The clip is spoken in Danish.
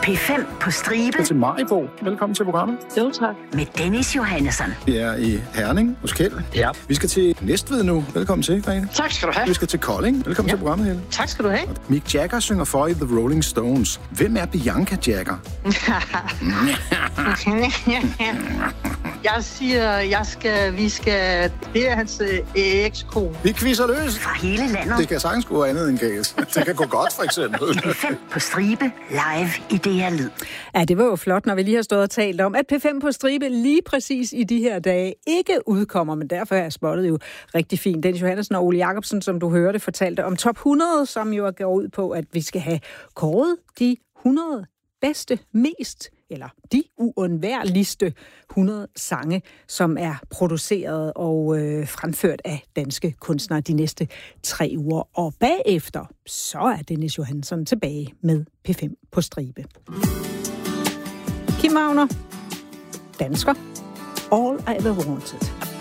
P5 på stribe. Til Maribo. Velkommen til programmet. Jo, tak. Med Dennis Johannesson. Vi er i Herning hos Kjeld. Ja. Vi skal til Næstved nu. Velkommen til, Grete. Tak skal du have. Vi skal til Kolding. Velkommen til programmet, Helle. Tak skal du have. Mick Jagger synger for i The Rolling Stones. Hvem er Bianca Jagger? Jeg siger, det er hans ekskone. Vi quizzer løs. Fra hele landet. Det kan sagtens gå andet end gæs. Det kan gå godt, for eksempel. P5 på stribe. Live i DR Lyd. Ja, det var jo flot, når vi lige har stået og talt om, at P5 på stribe lige præcis i de her dage ikke udkommer, men derfor er spottet jo rigtig fint. Dennis Johannesson og Ole Jacobsen, som du hørte, fortalte om top 100, som jo går ud på, at vi skal have kåret de 100 bedste, eller de uundværligste 100 sange, som er produceret og fremført af danske kunstnere de næste 3 uger. Og bagefter, så er Dennis Johannesson tilbage med P5 på stribe. Kim Wagner, dansker, All I Ever Wanted.